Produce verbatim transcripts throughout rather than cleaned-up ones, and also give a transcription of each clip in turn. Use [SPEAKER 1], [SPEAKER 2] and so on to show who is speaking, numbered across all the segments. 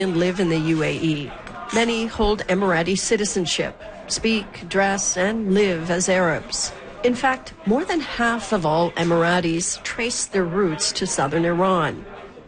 [SPEAKER 1] and live in the U A E. Many hold Emirati citizenship, speak, dress, and live as Arabs. In fact, more than half of all Emiratis trace their roots to southern Iran.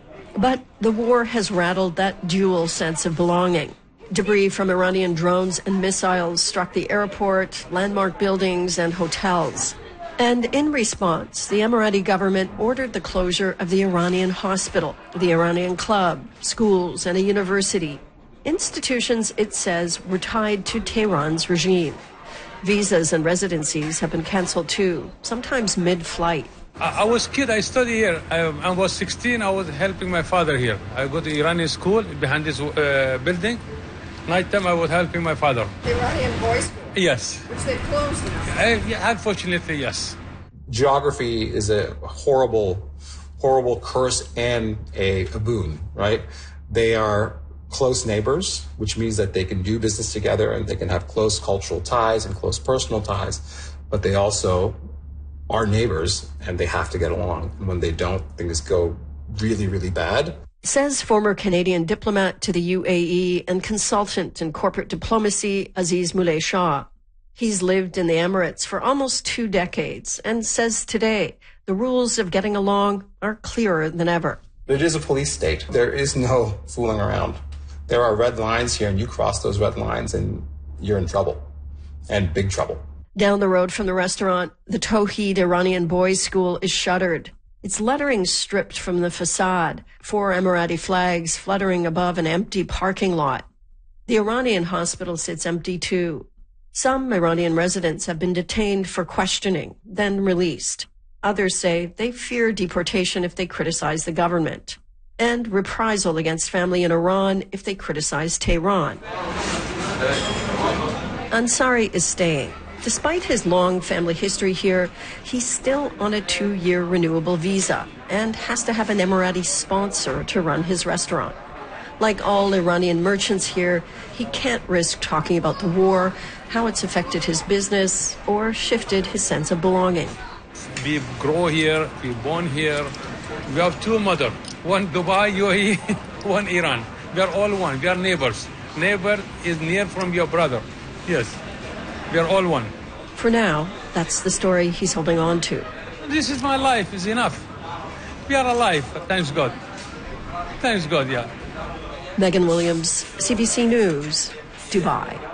[SPEAKER 1] But the war has rattled that dual sense of belonging. Debris from Iranian drones and missiles struck the airport, landmark buildings, and hotels. And in response, the Emirati government ordered the closure of the Iranian hospital, the Iranian club, schools, and a university. Institutions, it says, were tied to Tehran's regime. Visas and residencies have been canceled too, sometimes mid-flight.
[SPEAKER 2] I, I was kid, I studied here. I, I was sixteen, I was helping my father here. I go to Iranian school behind this uh, building. Nighttime, I was helping my father.
[SPEAKER 1] The Iranian boys' school?
[SPEAKER 2] Yes.
[SPEAKER 1] Which they've closed now?
[SPEAKER 2] Uh, yeah, unfortunately, yes.
[SPEAKER 3] Geography is a horrible, horrible curse and a, a boon, right? They are close neighbors, which means that they can do business together and they can have close cultural ties and close personal ties, but they also are neighbors and they have to get along. And when they don't, things go really, really bad.
[SPEAKER 1] Says former Canadian diplomat to the U A E and consultant in corporate diplomacy, Aziz Moulay Shah. He's lived in the Emirates for almost two decades and says today the rules of getting along are clearer than ever.
[SPEAKER 3] It is a police state. There is no fooling around. There are red lines here, and you cross those red lines and you're in trouble, and big trouble.
[SPEAKER 1] Down the road from the restaurant, the Tawheed Iranian Boys' School is shuttered. Its lettering stripped from the facade, four Emirati flags fluttering above an empty parking lot. The Iranian hospital sits empty too. Some Iranian residents have been detained for questioning, then released. Others say they fear deportation if they criticize the government, and reprisal against family in Iran if they criticize Tehran. Ansari is staying. Despite his long family history here, he's still on a two-year renewable visa and has to have an Emirati sponsor to run his restaurant. Like all Iranian merchants here, he can't risk talking about the war, how it's affected his business, or shifted his sense of belonging.
[SPEAKER 2] We grow here, we born here. We have two mothers, one Dubai, U A E, one Iran. We are all one, we are neighbors. Neighbor is near from your brother. Yes. We are all one.
[SPEAKER 1] For now, that's the story he's holding on to.
[SPEAKER 2] This is my life, is enough. We are alive, thanks God. Thanks God, yeah.
[SPEAKER 1] Megan Williams, C B C News, Dubai.